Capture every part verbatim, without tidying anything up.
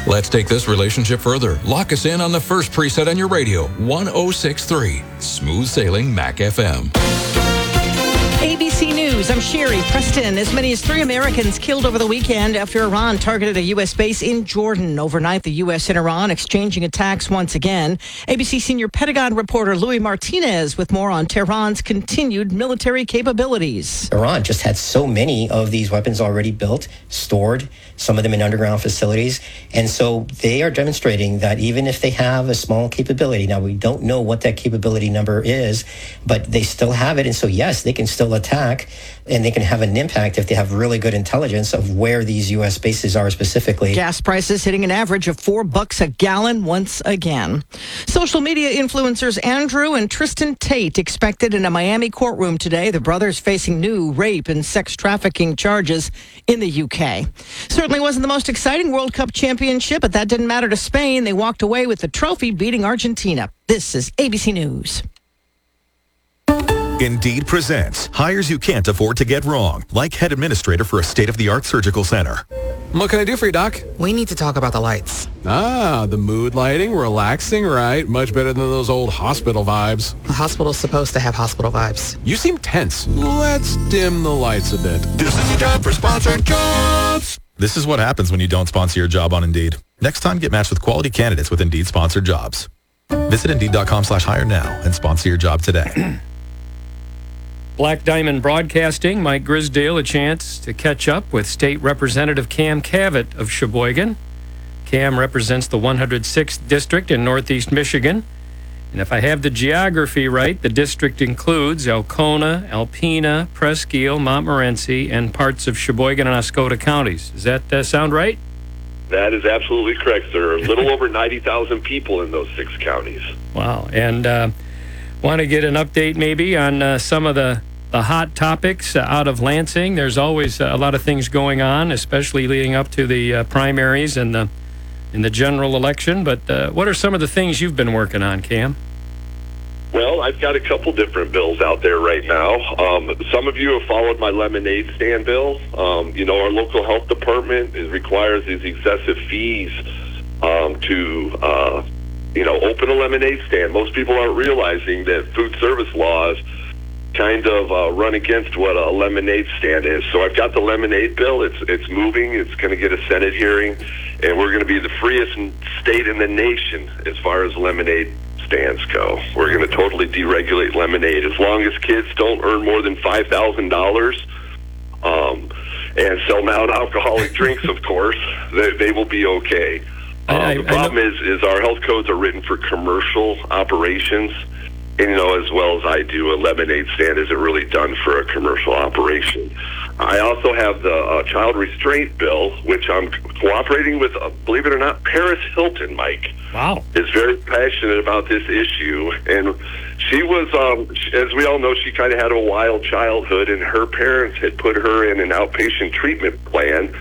Let's take this relationship further. Lock us in on the first preset on your radio, one oh six point three. Smooth Sailing Mac F M. A B C News, I'm Sherry Preston. As many as three Americans killed over the weekend after Iran targeted a U S base in Jordan. Overnight, the U S and Iran exchanging attacks once again. A B C senior Pentagon reporter Louis Martinez with more on Tehran's continued military capabilities. Iran just had so many of these weapons already built, stored, some of them in underground facilities. And so they are demonstrating that even if they have a small capability, now we don't know what that capability number is, but they still have it. And so, yes, they can still attack, and they can have an impact if they have really good intelligence of where these U S bases are specifically. Gas prices hitting an average of four bucks a gallon once again. Social media influencers Andrew and Tristan Tate expected in a Miami courtroom today. The brothers facing new rape and sex trafficking charges in the U K. Certainly wasn't the most exciting World Cup championship, but that didn't matter to Spain. They walked away with the trophy, beating Argentina. This is A B C News. Indeed presents hires you can't afford to get wrong, like head administrator for a state-of-the-art surgical center. What can I do for you, Doc? We need to talk about the lights. Ah, the mood lighting, relaxing, right? Much better than those old hospital vibes. The hospital's supposed to have hospital vibes. You seem tense. Let's dim the lights a bit. This is your job for sponsored jobs. This is what happens when you don't sponsor your job on Indeed. Next time, get matched with quality candidates with Indeed sponsored jobs. Visit Indeed.com slash hire now and sponsor your job today. Black Diamond Broadcasting, Mike Grisdale, a chance to catch up with State Representative Cam Cavett of Sheboygan. Cam represents the one hundred sixth District in Northeast Michigan. And if I have the geography right, the district includes Alcona, Alpena, Presqu'Île, Montmorency, and parts of Sheboygan and Oscoda counties. Does that uh, sound right? That is absolutely correct. There are a little over ninety thousand people in those six counties. Wow. And uh, want to get an update maybe on uh, some of the The hot topics uh, out of Lansing. There's always uh, a lot of things going on, especially leading up to the uh, primaries and the in the general election. But uh, what are some of the things you've been working on, Cam? Well, I've got a couple different bills out there right now. Um, some of you have followed my lemonade stand bill. Um, you know, our local health department is, requires these excessive fees um, to, uh, you know, open a lemonade stand. Most people aren't realizing that food service laws kind of uh, run against what a lemonade stand is. So I've got the lemonade bill. It's it's moving. It's going to get a Senate hearing, and we're going to be the freest state in the nation as far as lemonade stands go. We're going to totally deregulate lemonade as long as kids don't earn more than five thousand dollars um, and sell non-alcoholic drinks, of course, they, they will be okay. Um, I, I, the problem is, is our health codes are written for commercial operations. And, you know, as well as I do, a lemonade stand isn't really done for a commercial operation. I also have the uh, child restraint bill, which I'm cooperating with, uh, believe it or not, Paris Hilton, Mike. Wow. Is very passionate about this issue. And she was, um, as we all know, she kind of had a wild childhood, and her parents had put her in an outpatient treatment plan,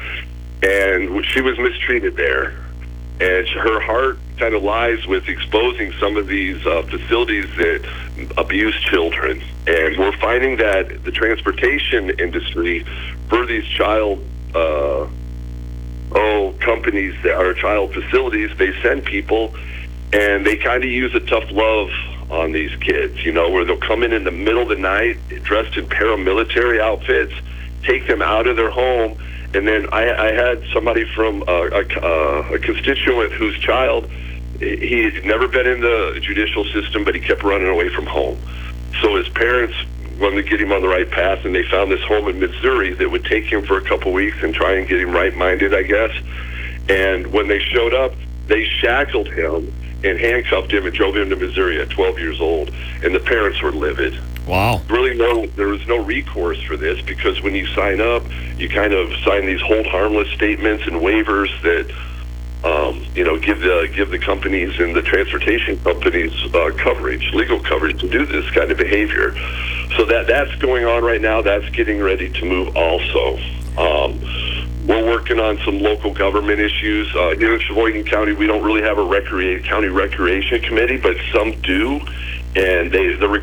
and she was mistreated there. And her heart kind of lies with exposing some of these uh, facilities that abuse children. And we're finding that the transportation industry for these child uh, oh companies that are child facilities, they send people and they kind of use a tough love on these kids, you know, where they'll come in in the middle of the night dressed in paramilitary outfits, take them out of their home. And then I, I had somebody from uh, a, a constituent whose child, he had never been in the judicial system, but he kept running away from home. So his parents wanted to get him on the right path, and they found this home in Missouri that would take him for a couple weeks and try and get him right-minded, I guess. And when they showed up, they shackled him and handcuffed him and drove him to Missouri at twelve years old. And the parents were livid. Wow. Really, no, there was no recourse for this, because when you sign up, you kind of sign these hold harmless statements and waivers that, um, you know, give the give the companies and the transportation companies uh, coverage, legal coverage to do this kind of behavior. So that that's going on right now. That's getting ready to move also. Um, we're working on some local government issues. Uh, here in Sheboygan County, we don't really have a recre- county recreation committee, but some do. And they, the